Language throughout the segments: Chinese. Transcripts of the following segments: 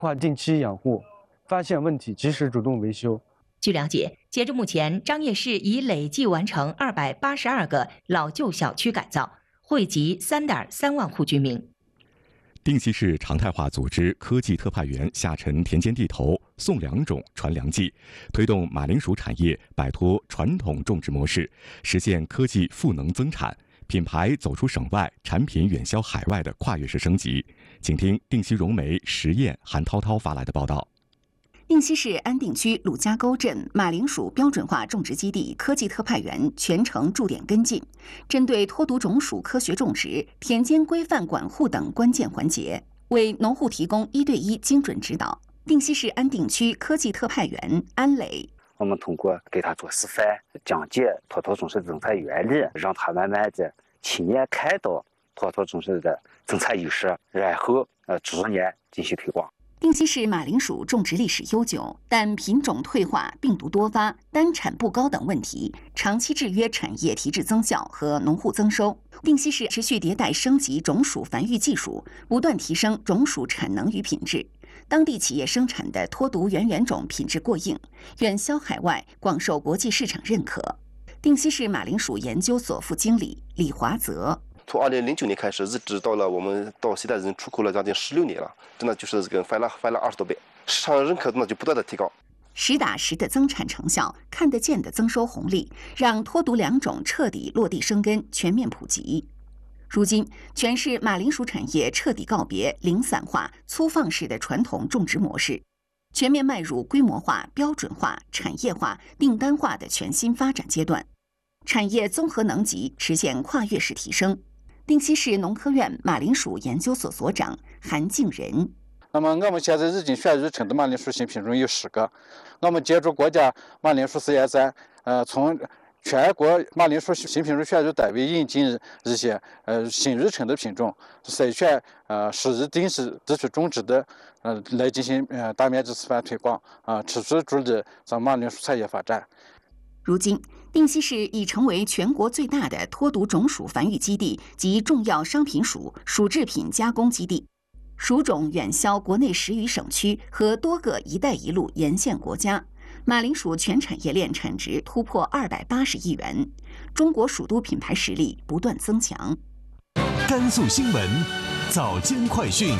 化定期养护，发现问题及时主动维修。 据了解，截至目前，张掖市已累计完成282个老旧小区改造，惠及3.3万户居民。 定西市常态化组织科技特派员下沉田间地头，送良种传良技，推动马铃薯产业摆脱传统种植模式，实现科技赋能增产，品牌走出省外，产品远销海外的跨越式升级。请听定西融媒实验韩涛涛发来的报道。 定西市安定区鲁家沟镇马铃薯标准化种植基地科技特派员全程驻点跟进，针对脱毒种薯科学种植、田间规范管护等关键环节，为农户提供1对1精准指导。定西市安定区科技特派员安磊， 我们通过给他做示范，讲解脱脱种植种菜原理，让他慢慢的亲眼看到脱脱种植的种菜优势，然后逐年进行推广。 定西市马铃薯种植历史悠久，但品种退化、病毒多发、单产不高等问题，长期制约产业提质增效和农户增收。定西市持续迭代升级种薯繁育技术，不断提升种薯产能与品质。当地企业生产的脱毒原种品质过硬，远销海外，广受国际市场认可。定西市马铃薯研究所副经理李华泽。 从2009年开始，一直到了我们到现在已经出口了将近16年了，真的就是这个翻了20多倍，市场认可度呢就不断的提高。 实打实的增产成效，看得见的增收红利，让脱毒良种彻底落地生根，全面普及。如今，全市马铃薯产业彻底告别零散化、粗放式的传统种植模式，全面迈入规模化、标准化、产业化、订单化的全新发展阶段，产业综合能级实现跨越式提升。定西市农科院马铃薯研究所所长韩敬仁。 那么我们现在已经选育成的马铃薯新品种有10个。我们借助国家马铃薯试验站，从全国马铃薯新品种选育单位引进一些新育成的品种，筛选适宜定西地区种植的来进行大面积示范推广，持续助力咱马铃薯产业发展。 如今，定西市已成为全国最大的脱毒种薯繁育基地及重要商品薯制品加工基地，薯种远销国内10余省区和多个“一带一路”沿线国家。马铃薯全产业链产值突破280亿元，中国蜀都品牌实力不断增强。 甘肃新闻早间快讯。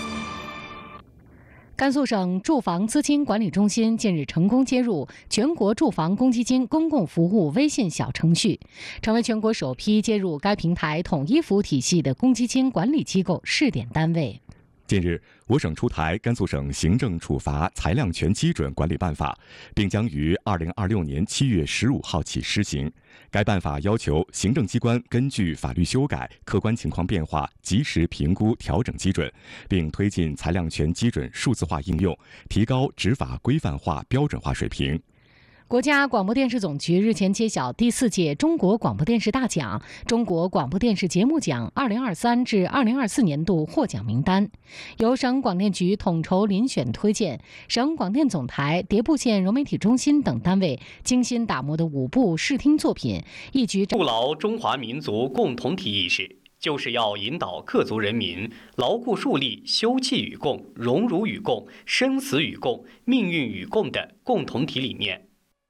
甘肃省住房资金管理中心近日成功接入全国住房公积金公共服务微信小程序，成为全国首批接入该平台统一服务体系的公积金管理机构试点单位。 近日，我省出台《甘肃省行政处罚裁量权基准管理办法》，并将于2026年7月15号起施行。该办法要求行政机关根据法律修改、客观情况变化，及时评估调整基准，并推进裁量权基准数字化应用，提高执法规范化、标准化水平。 国家广播电视总局日前揭晓第4届中国广播电视大奖、中国广播电视节目奖2023至2024年度获奖名单，由省广电局统筹遴选推荐，省广电总台、迭部县融媒体中心等单位精心打磨的5部视听作品，一举筑牢中华民族共同体意识，就是要引导各族人民牢固树立休戚与共、荣辱与共、生死与共、命运与共的共同体理念。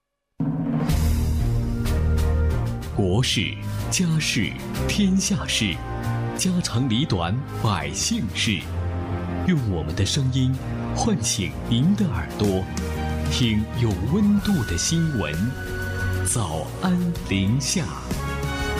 国事、家事、天下事，家长里短，百姓事。用我们的声音唤醒您的耳朵，听有温度的新闻。早安临夏。